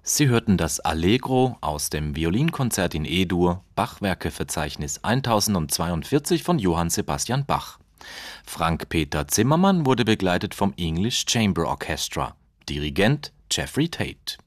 Sie hörten das Allegro aus dem Violinkonzert in E-Dur, Bachwerkeverzeichnis 1042 von Johann Sebastian Bach. Frank-Peter Zimmermann wurde begleitet vom English Chamber Orchestra. Dirigent Jeffrey Tate.